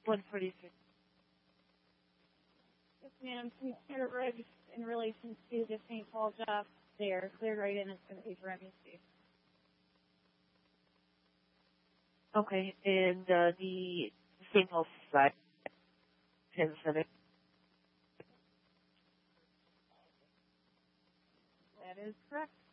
146. Yes, ma'am. Commissioner Riggs, in relation to the St. Paul job there, cleared right in. It's going to be for MEC. Okay, and the St. Paul side, Kansas City. That is correct.